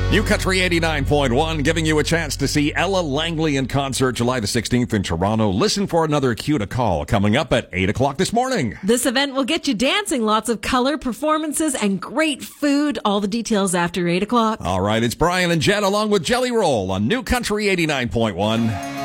New Country 89.1, giving you a chance to see Ella Langley in concert July the 16th in Toronto. Listen for another cue to call coming up at 8 o'clock this morning. This event will get you dancing, lots of color, performances, and great food. All the details after 8 o'clock. All right, it's Brian and Jen along with Jelly Roll on New Country 89.1.